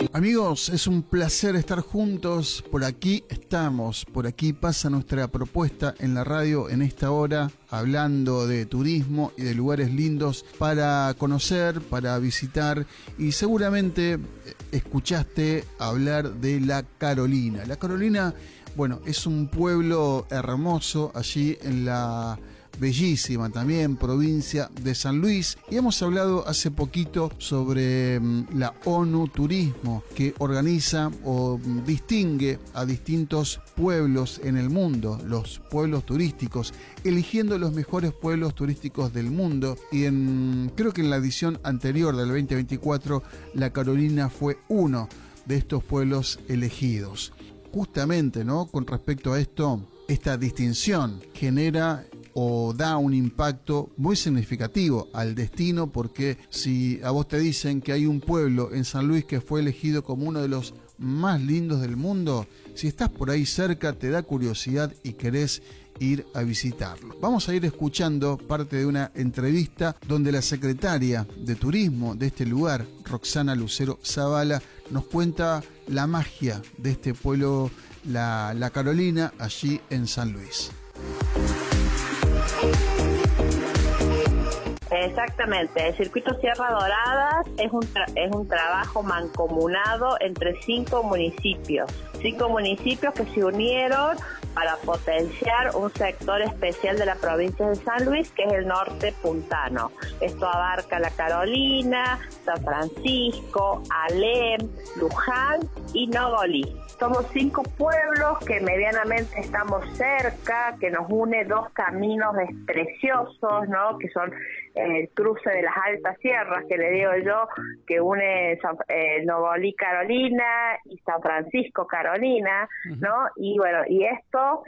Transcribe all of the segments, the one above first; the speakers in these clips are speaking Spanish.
Amigos, es un placer estar juntos. Por aquí estamos, por aquí pasa nuestra propuesta en la radio en esta hora, hablando de turismo y de lugares lindos para conocer, para visitar, y seguramente escuchaste hablar de La Carolina. La Carolina, bueno, es un pueblo hermoso allí en la bellísima también provincia de San Luis, y hemos hablado hace poquito sobre la ONU Turismo, que organiza o distingue a distintos pueblos en el mundo, los pueblos turísticos, eligiendo los mejores pueblos turísticos del mundo, y creo que en la edición anterior del 2024 La Carolina fue uno de estos pueblos elegidos. Justamente, ¿no?, con respecto a esto, esta distinción genera o da un impacto muy significativo al destino, porque si a vos te dicen que hay un pueblo en San Luis que fue elegido como uno de los más lindos del mundo, si estás por ahí cerca te da curiosidad y querés ir a visitarlo. Vamos a ir escuchando parte de una entrevista donde la secretaria de Turismo de este lugar, Roxana Lucero Zavala, nos cuenta la magia de este pueblo, la Carolina, allí en San Luis. Exactamente, el circuito Sierra Dorada es un trabajo mancomunado entre 5 municipios que se unieron para potenciar un sector especial de la provincia de San Luis, que es el norte puntano. Esto abarca La Carolina, San Francisco, Alem, Luján y Nogolí. Somos 5 pueblos que medianamente estamos cerca, que nos une 2 caminos preciosos, ¿no?, que son el cruce de las altas sierras, que le digo yo, que une Nogolí Carolina y San Francisco Carolina, ¿no? Y bueno, y esto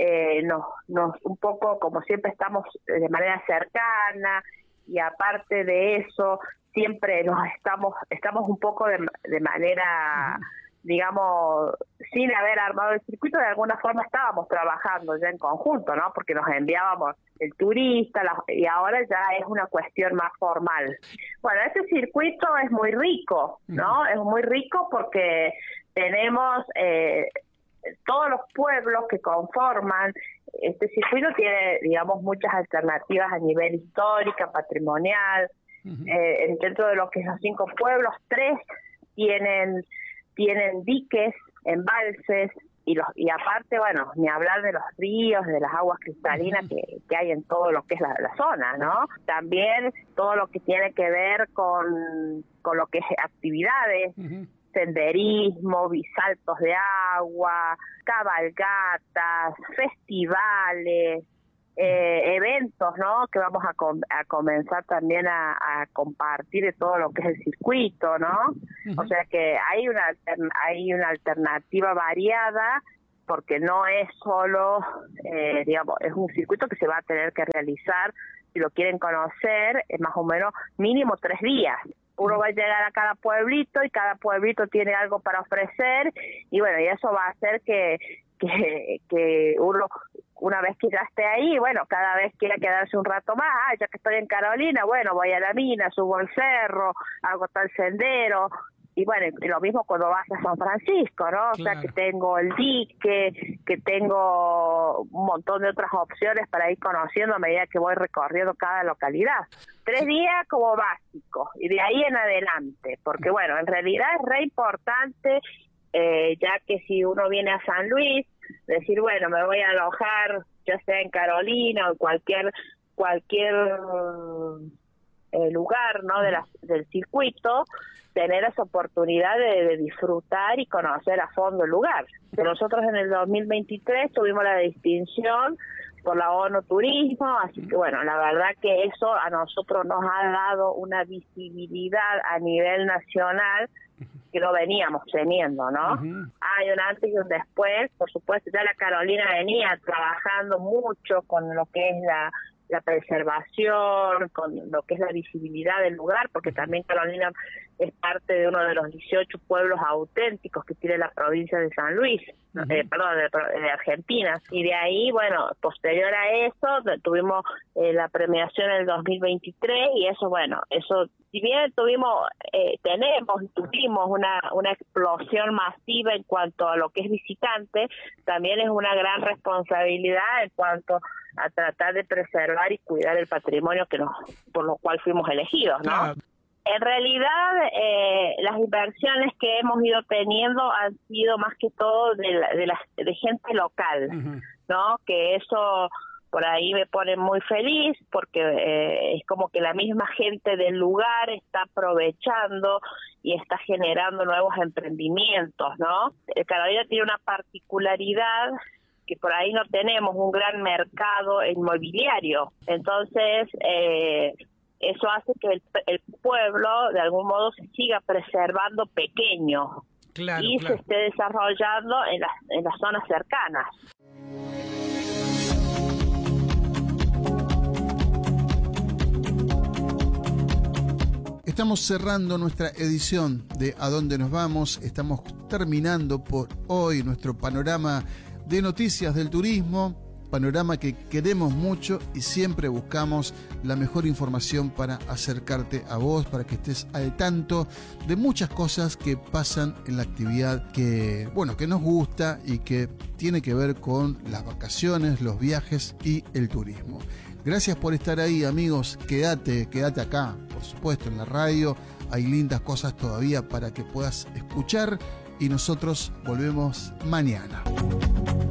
nos un poco, como siempre estamos de manera cercana, y aparte de eso siempre estamos un poco de manera, digamos, sin haber armado el circuito, de alguna forma estábamos trabajando ya en conjunto, ¿no? Porque nos enviábamos el turista, y ahora ya es una cuestión más formal. Bueno, este circuito es muy rico, ¿no? Es muy rico porque tenemos todos los pueblos que conforman este circuito. Tiene, digamos, muchas alternativas a nivel histórica, patrimonial. Dentro de lo que es los 5 pueblos, 3 tienen diques, embalses, y aparte, bueno, ni hablar de los ríos, de las aguas cristalinas que hay en todo lo que es la zona, ¿no? También todo lo que tiene que ver con lo que es actividades, senderismo, saltos de agua, cabalgatas, festivales, eventos, ¿no?, que vamos a comenzar también a compartir de todo lo que es el circuito, ¿no? O sea que hay una alternativa variada, porque no es solo, digamos, es un circuito que se va a tener que realizar, si lo quieren conocer, más o menos mínimo 3 días. Uno va a llegar a cada pueblito y cada pueblito tiene algo para ofrecer, y bueno, y eso va a hacer que uno, una vez que ya esté ahí, bueno, cada vez quiera quedarse un rato más. Ya que estoy en Carolina, bueno, voy a la mina, subo el cerro, hago tal sendero. Y bueno, y lo mismo cuando vas a San Francisco, ¿no? Claro. O sea, que tengo el dique, que tengo un montón de otras opciones para ir conociendo a medida que voy recorriendo cada localidad. 3 días como básico, y de ahí en adelante, porque bueno, en realidad es re importante, ya que si uno viene a San Luis, decir, bueno, me voy a alojar, ya sea en Carolina o cualquier lugar, ¿no?, del circuito, tener esa oportunidad de disfrutar y conocer a fondo el lugar. Nosotros en el 2023 tuvimos la distinción por la ONU Turismo, así que bueno, la verdad que eso a nosotros nos ha dado una visibilidad a nivel nacional que lo veníamos teniendo, ¿no? Hay un antes y un después. Por supuesto, ya la Carolina venía trabajando mucho con lo que es la preservación, con lo que es la visibilidad del lugar, porque también Carolina es parte de uno de los 18 pueblos auténticos que tiene la provincia de San Luis, perdón, de Argentina. Y de ahí, bueno, posterior a eso, tuvimos la premiación en el 2023 y eso, bueno, eso, si bien tuvimos una explosión masiva en cuanto a lo que es visitante, también es una gran responsabilidad en cuanto a tratar de preservar y cuidar el patrimonio por lo cual fuimos elegidos, ¿no? Claro. En realidad, las inversiones que hemos ido teniendo han sido más que todo de gente local, ¿no? Que eso por ahí me pone muy feliz porque es como que la misma gente del lugar está aprovechando y está generando nuevos emprendimientos, ¿no? Carolina tiene una particularidad que por ahí no tenemos un gran mercado inmobiliario, entonces eso hace que el pueblo de algún modo se siga preservando pequeño y se esté desarrollando en las zonas cercanas. Estamos cerrando nuestra edición de ¿A dónde nos vamos? Estamos terminando por hoy nuestro panorama de noticias del turismo, panorama que queremos mucho y siempre buscamos la mejor información para acercarte a vos, para que estés al tanto de muchas cosas que pasan en la actividad que nos gusta y que tiene que ver con las vacaciones, los viajes y el turismo. Gracias por estar ahí, amigos. Quédate acá, por supuesto, en la radio. Hay lindas cosas todavía para que puedas escuchar y nosotros volvemos mañana.